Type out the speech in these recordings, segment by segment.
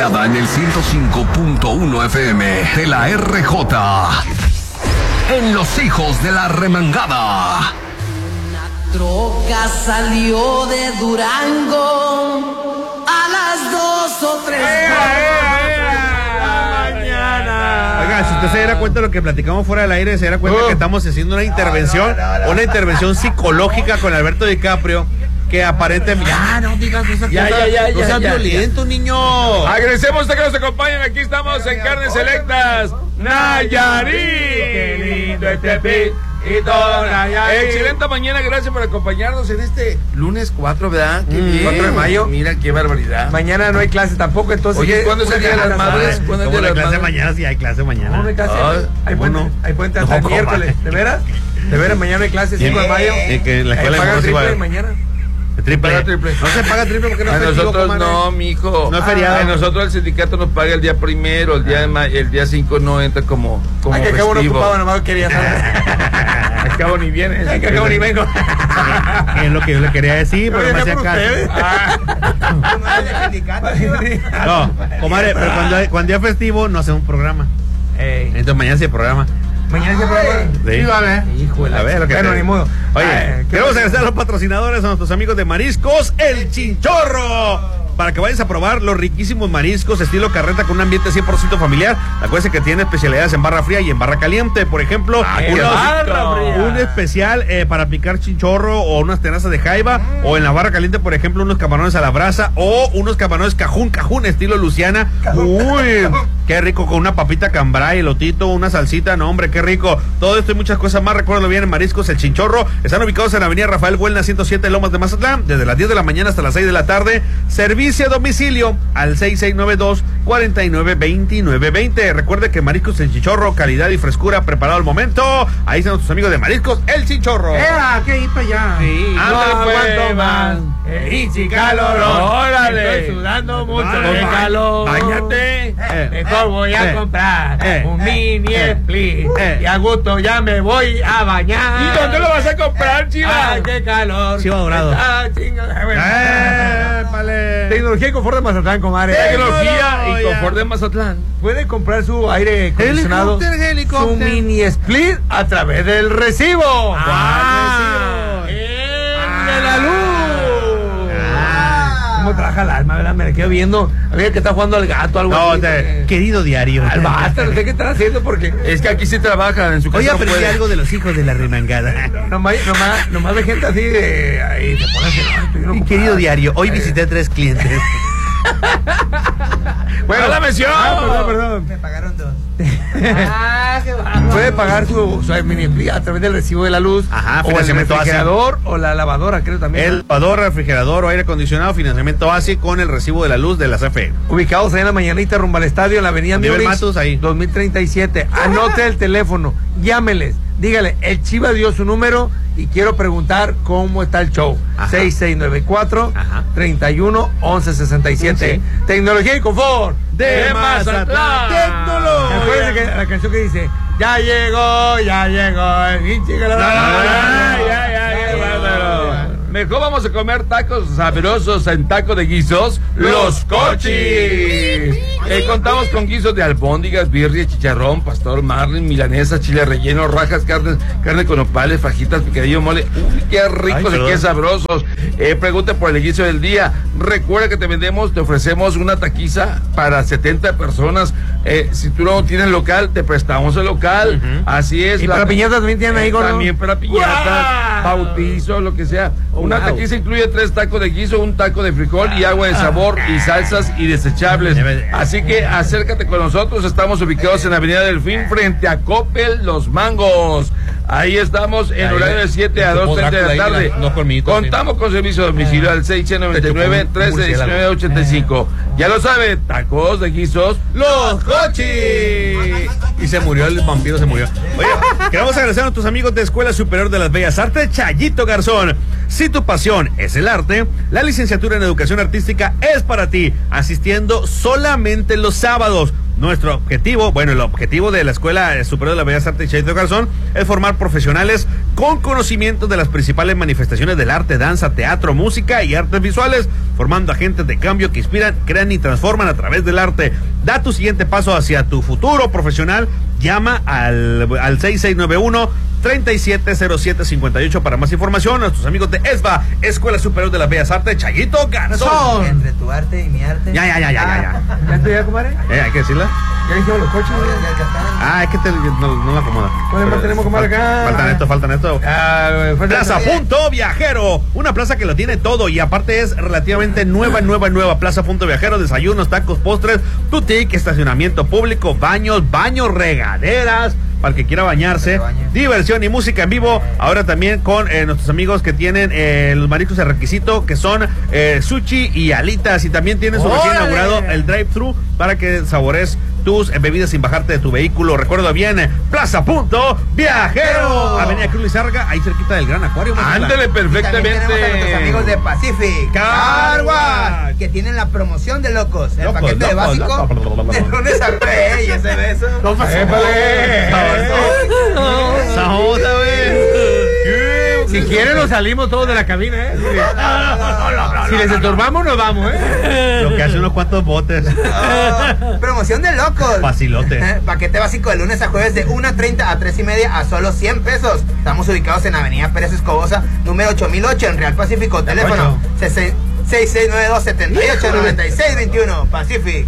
creada en el 105.1 FM de la RJ. En Los Hijos de la Remangada. Una troca salió de Durango a las 2 o 3 de la mañana. Oiga, si usted se diera cuenta de lo que platicamos fuera del aire, se diera cuenta que estamos haciendo una intervención, una intervención psicológica con Alberto DiCaprio, que aparentemente... Ya, no digas esas cosas. No seas violento, niño. Agradecemos a que nos acompañen. Aquí estamos en Carnes Selectas Nayarit. Qué lindo este pit y todo Nayarit. Excelente mañana, gracias por acompañarnos en este lunes 4, ¿verdad? Qué bien. 4 de mayo. Mira qué barbaridad. Mañana no hay clase tampoco, entonces... Oye, ¿cuándo es el Día de las Madres? ¿Cuándo es el Día de las clase Madres? mañana? Sí, hay clase mañana. No hay clase. Hay puente hasta el miércoles. ¿De veras? Mañana hay clase, 5 de mayo. Y que la escuela paga de triple mañana. Triple. No se paga triple porque no es festivo, nosotros comadre. no, mijo. No es feriado. A nosotros el sindicato nos paga el día primero, el día 5 no entra como Ay, que festivo. acabo no ocupado, nomás quería saber. Acabo ni vienes. Que acabo ni vengo. Es lo que yo le quería decir, pero me hacía caso. No, comadre, pero cuando es festivo no hacemos un programa. Entonces mañana sí hay programa. Mañana se programa. Sí, vale. Híjole. A ver, lo que bueno, ni modo. Oye, queremos agradecer a los patrocinadores, a nuestros amigos de Mariscos El Chinchorro, para que vayas a probar los riquísimos mariscos estilo carreta con un ambiente 100% familiar. Acuérdense que tiene especialidades en barra fría y en barra caliente. Por ejemplo, un especial para picar chinchorro o unas tenazas de jaiba, o en la barra caliente, por ejemplo, unos camarones a la brasa o unos camarones cajún estilo Luciana. Uy, qué rico, con una papita cambray, elotito, una salsita, no hombre, qué rico. Todo esto y muchas cosas más, recuérdalo bien, en Mariscos El Chinchorro. Están ubicados en la avenida Rafael Buelna 107, Lomas de Mazatlán, desde las 10 de la mañana hasta las 6 de la tarde. Servicio a domicilio al 6692-492920. Recuerde que Mariscos El Chinchorro, calidad y frescura preparado al momento. Ahí están nuestros amigos de Mariscos El Chinchorro. ¿Qué ir para allá? Sí, no aguanto más. Y calor. Órale. Estoy sudando mucho Vale. de calor. Báñate. Mejor voy a comprar un mini split. Y a gusto ya me voy a bañar. ¿Y dónde lo vas a comprar, Chiva? ¡Ay, qué calor! Chiva Dorado. Tecnología y confort de Mazatlán, comadre. Tecnología y confort de Mazatlán. Puede comprar su aire acondicionado, Helicóptero. su mini split a través del recibo. Recibo. De la luz. ¿Cómo trabaja el alma, verdad? Me la quedo viendo. A ver que está jugando al gato, algo así. Querido diario. Al basta, no sé qué están haciendo porque... Es que aquí sí trabajan, en su casa. Hoy no aprendí puede. algo de los hijos de la remangada. Nomás ve gente así de... Ahí se pone así, ¿no? Querido diario, hoy visité 3 clientes. Bueno, la mención. Perdón. Me pagaron 2. Puede pagar su mini split a través del recibo de la luz. Ajá, o el financiamiento refrigerador o la lavadora, creo también. El lavador, refrigerador o aire acondicionado, financiamiento ASI con el recibo de la luz de la CFE. Ubicados ahí en la mañanita rumbo al estadio, en la avenida Nivel Múnich, Matus, ahí. 2037. Anote el teléfono, llámeles, dígale, el Chiva dio su número y quiero preguntar cómo está el show. Ajá. 6694-311167. Sí. Tecnología y confort de Mazatlán. Tecnología. Acuérdense que la canción que dice, ya llegó el pinche calor. Mejor vamos a comer tacos sabrosos en Taco de Guisos, Los Cochis. Contamos con guisos de albóndigas, birria, chicharrón, pastor, marlin, milanesa, chile relleno, rajas, carne con nopales, fajitas, picadillo, mole. Uy, qué ricos y qué sabrosos. Pregunta por el guiso del día. Recuerda que te ofrecemos una taquiza para 70 personas. Si tú no tienes local, te prestamos el local. Así es. Y para piñatas también tienen ahí, gordo. También para piñatas, bautizo, lo que sea. Una taquiza incluye 3 tacos de guiso, un taco de frijol y agua de sabor y salsas y desechables. Así que acércate con nosotros. Estamos ubicados en Avenida Delfín frente a Coppel Los Mangos. Ahí estamos en horario de 7 a 2:30 de la tarde. Contamos con servicio de domicilio al 699-1319-85. Ya lo sabe, tacos de guisos, Los Cochis. Y se murió, el vampiro se murió. Oye, queremos agradecer a nuestros amigos de Escuela Superior de las Bellas Artes, Chayito Garzón. Si tu pasión es el arte, la licenciatura en Educación Artística es para ti, asistiendo solamente los sábados. Nuestro objetivo, el objetivo de la Escuela Superior de las Bellas Artes Chayito Garzón es formar profesionales con con conocimiento de las principales manifestaciones del arte, danza, teatro, música y artes visuales, formando agentes de cambio que inspiran, crean y transforman a través del arte. Da tu siguiente paso hacia tu futuro profesional. Llama al 6691-370758 para más información. Nuestros amigos de ESBA, Escuela Superior de las Bellas Artes, Chayito Garzón. Entre tu arte y mi arte. Ya. ¿Ya estoy ya, compadre? Hay que decirla. ¿Ya hicimos los coches? Ya Es que no la acomoda. ¿Cuál más tenemos, compadre, acá? Faltan esto. Plaza Punto Viajero, una plaza que lo tiene todo y aparte es relativamente nueva. Plaza Punto Viajero, desayunos, tacos, postres, boutique, estacionamiento público, baños, regaderas, para el que quiera bañarse, diversión y música en vivo. Ahora también con nuestros amigos que tienen los mariscos de requisito, que son sushi y alitas, y también tienen su recién inaugurado el drive-thru para que sabores tus bebidas sin bajarte de tu vehículo. Recuerda bien, Plaza Punto Viajero, Avenida Cruz Lizárraga, ahí cerquita del Gran Acuario. Ándale, perfectamente. Tenemos a nuestros amigos de Pacific Car Wash, que tienen la promoción de locos. El paquete de locos, básico de lunes a jueves. Y ese beso. Si quieren nos salimos todos de la cabina, ¿eh? Si les estorbamos nos vamos, ¿eh? Lo que hace unos cuantos botes. Promoción de locos. Facilote. Paquete básico de lunes a jueves de 1:30 a 3:30 a solo 100 pesos. Estamos ubicados en Avenida Pérez Escobosa, número 8008, en Real Pacífico. Teléfono 6692-789621. Pacific.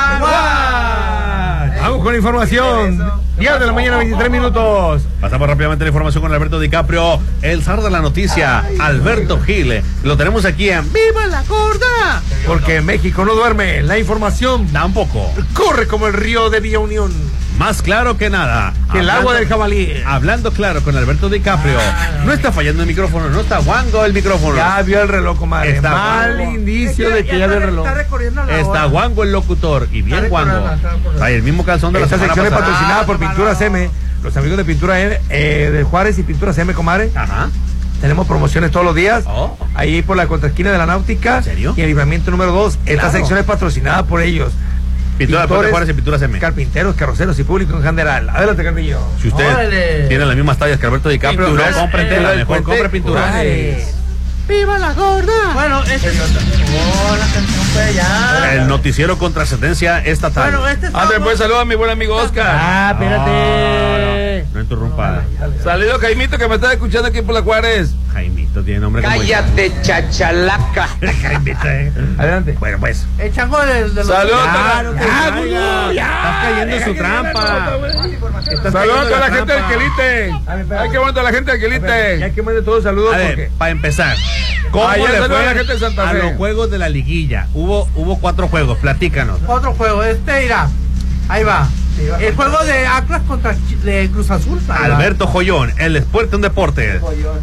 Vamos con la información. 10 de la mañana, 23 minutos. Pasamos rápidamente la información con Alberto DiCaprio, el zar de la noticia, Alberto Gil. Lo tenemos aquí en ¡Viva la Gorda! Porque México no duerme. La información Tampoco. corre como el río de Villa Unión. Más claro que nada. Que el agua del jabalí. Hablando claro con Alberto DiCaprio. No está fallando el micrófono, no está guango el micrófono. Ya vio el reloj, comadre. Está Mal guango. indicio de que ya vio el reloj. Está guango el locutor y bien guango. Trae el mismo calzón de la Esta semana sección es pasada. patrocinada por Pinturas M. Los amigos de Pintura de Juárez y Pinturas M, comadre. Ajá. Tenemos promociones todos los días. Oh. Ahí por la contraesquina de la Náutica. ¿En serio? Y el libramiento número 2. Esta Claro. sección es patrocinada por ellos. Pintura de Juárez y Pinturas M. Carpinteros, carroceros y público en general. Adelante, Carrillo. Si usted tiene las mismas tallas que Alberto DiCaprio, no Pinturas, compre tela, del mejor puente compre pinturas. Juárez. ¡Viva la gorda! Bueno, la canción fue ya. El noticiero con trascendencia estatal. bueno, este es Ándale, pues saluda a mi buen amigo Oscar. Espérate. No interrumpa. Saludos, Jaimito, que me está escuchando aquí por la Juárez. Jaimito tiene nombre como Cállate, chachalaca. Jaimito, Adelante. Bueno, pues. el chango de los... Saludos a Ya, la, no te caigas. Estás cayendo en su trampa. Estás saludos cayendo a la en gente del trampa. Quelite. Ay, qué bueno a la gente del Ya Quelite. que mande todos saludos A ver, porque para empezar, ¿cómo Ayer le saludos fue a la gente de Santa a Fe. los juegos de la liguilla? Hubo 4 juegos, platícanos. Otro juego, irá. Ahí va. El juego de Atlas contra de Cruz Azul. Ahí va. Alberto Joyón, el experto en deportes.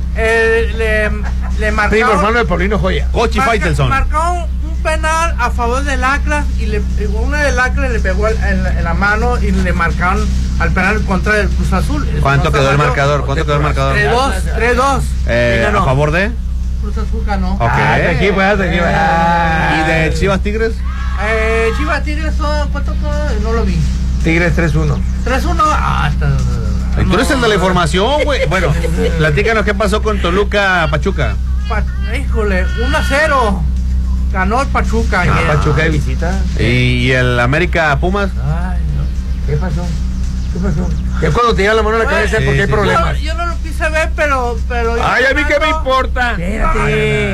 Le primo marcaron, hermano de Paulino Joya. Cochi Faitelson. marcaron un penal a favor del Atlas y uno del Atlas le pegó en la mano y le marcaron al penal contra el Cruz Azul. ¿Cuánto quedó el marcador? ¿Cuánto quedó el marcador? 3-2. ¿A favor de? Cruz Azul ganó. Ok. Aquí, pues, aquí, ¿Y de Chivas Tigres? Chivas Tigres son, ¿cuánto fue? No lo vi. Tigres 3-1. 3-1. Ay, tú eres el de la información, güey. Bueno, platícanos qué pasó con Toluca Pachuca. Híjole, 1-0. Ganó el Pachuca. ayer. Pachuca de visita. ¿Y el América Pumas? Ay, ¿Qué pasó? ¿Qué pasó? Es cuando te llevan la mano a la cabeza Sí, porque hay sí, problemas. yo no lo quise ver, pero Ay, a mí qué me importa. Espérate.